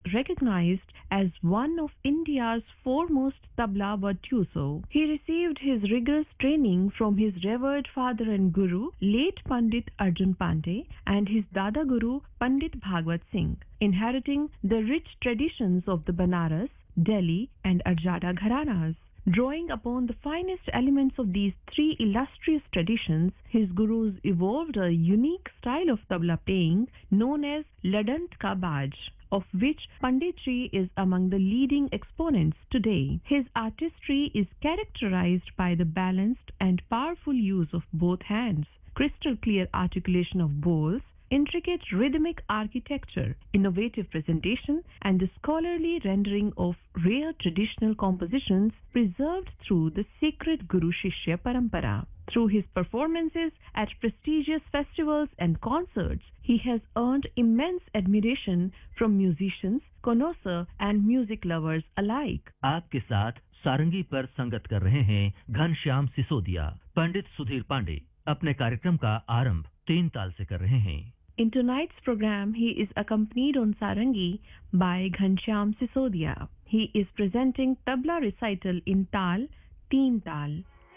recognized as one of India's foremost tabla virtuoso. He received his rigorous training from his revered father and guru, late Pandit Arjun Pandey, and his Dada Guru Pandit Bhagwat Singh, inheriting the rich traditions of the Banaras, Delhi, and Arjada Gharanas. Drawing upon the finest elements of these three illustrious traditions, his gurus evolved a unique style of tabla playing known as Ladant Ka Baj, of which Panditji is among the leading exponents today. His artistry is characterized by the balanced and powerful use of both hands, crystal clear articulation of bowls, intricate rhythmic architecture, innovative presentation, and the scholarly rendering of rare traditional compositions preserved through the sacred Guru Shishya Parampara. Through his performances at prestigious festivals and concerts, he has earned immense admiration from musicians, connoisseurs, and music lovers alike. आपके साथ सारंगी पर संगत कर रहे हैं घनश्याम सिसोदिया। पंडित सुधीर पांडे अपने कार्यक्रम का आरंभ 3 ताल से कर रहे हैं। In tonight's program, he is accompanied on Sarangi by Ghanshyam Sisodia. He is presenting tabla recital in Tal, Teen Tal.